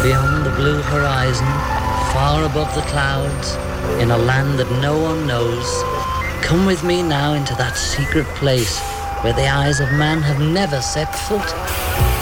beyond the blue horizon, far above the clouds, in a land that no one knows. Come with me now into that secret place where the eyes of man have never set foot.